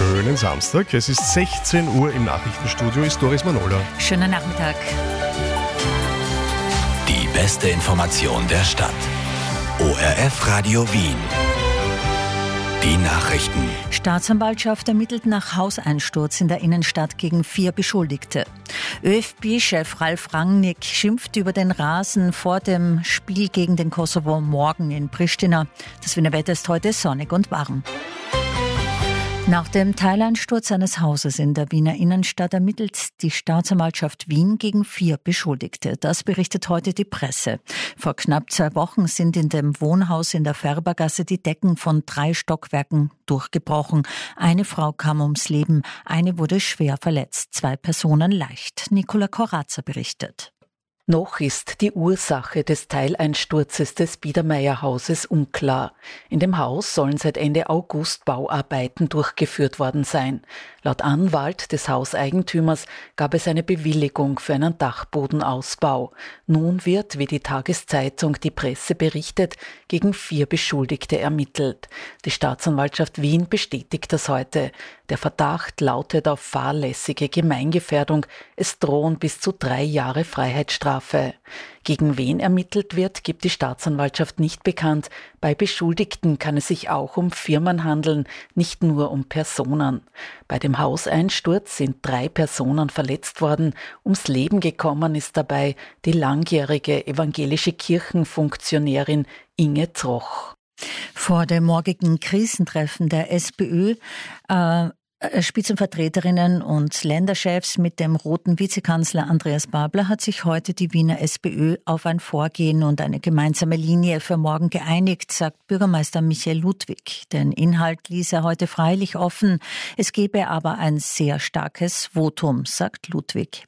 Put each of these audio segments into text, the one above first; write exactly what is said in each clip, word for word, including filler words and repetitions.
Schönen Samstag. Es ist sechzehn Uhr, im Nachrichtenstudio ist Doris Manola. Schönen Nachmittag. Die beste Information der Stadt. O R F Radio Wien. Die Nachrichten. Staatsanwaltschaft ermittelt nach Hauseinsturz in der Innenstadt gegen vier Beschuldigte. ÖFB-Chef Ralf Rangnick schimpft über den Rasen vor dem Spiel gegen den Kosovo morgen in Pristina. Das Wiener Wetter ist heute sonnig und warm. Nach dem Teileinsturz eines Hauses in der Wiener Innenstadt ermittelt die Staatsanwaltschaft Wien gegen vier Beschuldigte. Das berichtet heute die Presse. Vor knapp zwei Wochen sind in dem Wohnhaus in der Färbergasse die Decken von drei Stockwerken durchgebrochen. Eine Frau kam ums Leben, eine wurde schwer verletzt, zwei Personen leicht. Nicola Corazza berichtet. Noch ist die Ursache des Teileinsturzes des Biedermeierhauses unklar. In dem Haus sollen seit Ende August Bauarbeiten durchgeführt worden sein. Laut Anwalt des Hauseigentümers gab es eine Bewilligung für einen Dachbodenausbau. Nun wird, wie die Tageszeitung Die Presse berichtet, gegen vier Beschuldigte ermittelt. Die Staatsanwaltschaft Wien bestätigt das heute. Der Verdacht lautet auf fahrlässige Gemeingefährdung. Es drohen bis zu drei Jahre Freiheitsstrafe. Gegen wen ermittelt wird, gibt die Staatsanwaltschaft nicht bekannt. Bei Beschuldigten kann es sich auch um Firmen handeln, nicht nur um Personen. Bei dem Hauseinsturz sind drei Personen verletzt worden. Ums Leben gekommen ist dabei die langjährige evangelische Kirchenfunktionärin Inge Troch. Vor dem morgigen Krisentreffen der SPÖ äh, Spitzenvertreterinnen und Länderchefs mit dem roten Vizekanzler Andreas Babler hat sich heute die Wiener SPÖ auf ein Vorgehen und eine gemeinsame Linie für morgen geeinigt, sagt Bürgermeister Michael Ludwig. Den Inhalt ließ er heute freilich offen. Es gebe aber ein sehr starkes Votum, sagt Ludwig.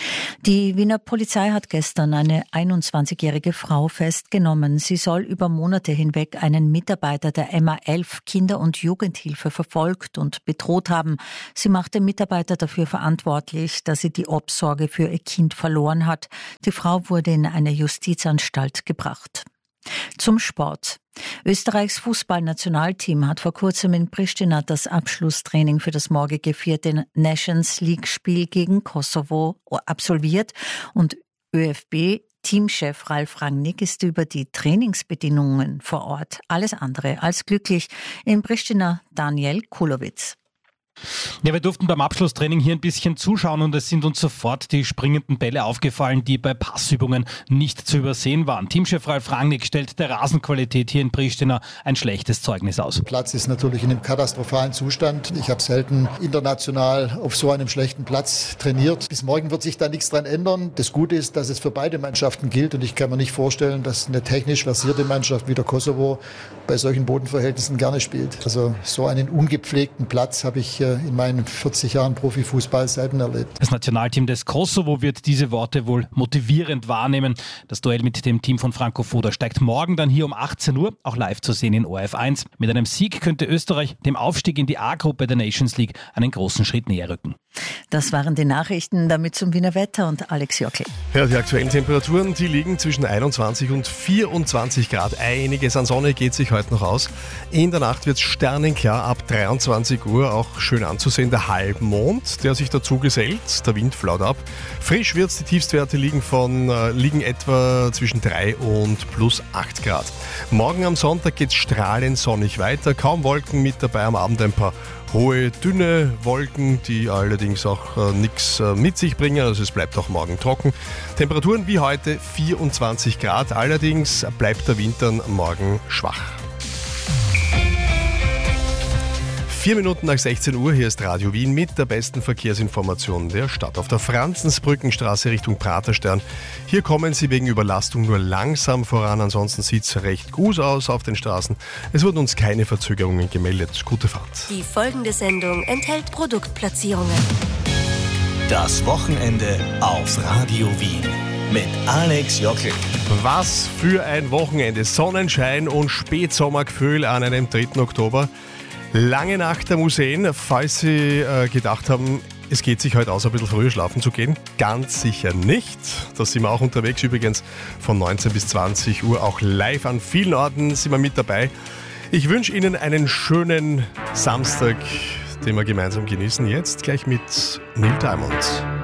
Die Wiener Polizei hat gestern eine einundzwanzigjährige Frau festgenommen. Sie soll über Monate hinweg einen Mitarbeiter der M A elf Kinder- und Jugendhilfe verfolgt und bedroht haben. Sie macht den Mitarbeiter dafür verantwortlich, dass sie die Obsorge für ihr Kind verloren hat. Die Frau wurde in eine Justizanstalt gebracht. Zum Sport. Österreichs Fußballnationalteam hat vor kurzem in Pristina das Abschlusstraining für das morgige vierte Nations League-Spiel gegen Kosovo absolviert und ÖFB-Teamchef Ralf Rangnick ist über die Trainingsbedingungen vor Ort alles andere als glücklich. In Pristina Daniel Kulowitz. Ja, wir durften beim Abschlusstraining hier ein bisschen zuschauen und es sind uns sofort die springenden Bälle aufgefallen, die bei Passübungen nicht zu übersehen waren. Teamchef Ralf Rangnick stellt der Rasenqualität hier in Pristina ein schlechtes Zeugnis aus. Der Platz ist natürlich in einem katastrophalen Zustand. Ich habe selten international auf so einem schlechten Platz trainiert. Bis morgen wird sich da nichts dran ändern. Das Gute ist, dass es für beide Mannschaften gilt und ich kann mir nicht vorstellen, dass eine technisch versierte Mannschaft wie der Kosovo bei solchen Bodenverhältnissen gerne spielt. Also so einen ungepflegten Platz habe ich in meinen vierzig Jahren Profifußball selten erlebt. Das Nationalteam des Kosovo wird diese Worte wohl motivierend wahrnehmen. Das Duell mit dem Team von Franco Foda steigt morgen dann hier um achtzehn Uhr, auch live zu sehen in O R F eins. Mit einem Sieg könnte Österreich dem Aufstieg in die A-Gruppe der Nations League einen großen Schritt näher rücken. Das waren die Nachrichten, damit zum Wiener Wetter und Alex Jockel. Ja, die aktuellen Temperaturen, die liegen zwischen einundzwanzig und vierundzwanzig Grad. Einiges an Sonne geht sich heute noch aus. In der Nacht wird es sternenklar ab dreiundzwanzig Uhr, auch schön anzusehen, der Halbmond, der sich dazu gesellt, der Wind flaut ab. Frisch wird es, die Tiefstwerte liegen, von, äh, liegen etwa zwischen drei und plus acht Grad. Morgen am Sonntag geht es strahlend sonnig weiter, kaum Wolken mit dabei, am Abend ein paar hohe, dünne Wolken, die allerdings auch äh, nichts äh, mit sich bringen, also es bleibt auch morgen trocken. Temperaturen wie heute vierundzwanzig Grad, allerdings bleibt der Wind dann morgen schwach. Vier Minuten nach sechzehn Uhr, hier ist Radio Wien mit der besten Verkehrsinformation der Stadt. Auf der Franzensbrückenstraße Richtung Praterstern. Hier kommen Sie wegen Überlastung nur langsam voran, ansonsten sieht es recht gut aus auf den Straßen. Es wurden uns keine Verzögerungen gemeldet. Gute Fahrt. Die folgende Sendung enthält Produktplatzierungen. Das Wochenende auf Radio Wien mit Alex Jockel. Was für ein Wochenende. Sonnenschein und Spätsommergefühl an einem dritten Oktober. Lange Nacht der Museen, falls Sie äh, gedacht haben, es geht sich heute aus, ein bisschen früher schlafen zu gehen. Ganz sicher nicht. Da sind wir auch unterwegs übrigens von neunzehn bis zwanzig Uhr, auch live an vielen Orten sind wir mit dabei. Ich wünsche Ihnen einen schönen Samstag, den wir gemeinsam genießen. Jetzt gleich mit Neil Diamond.